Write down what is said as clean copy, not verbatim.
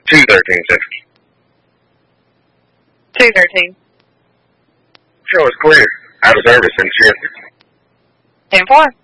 213, sir. 213. Show is clear. Out of service and shift. 10-4.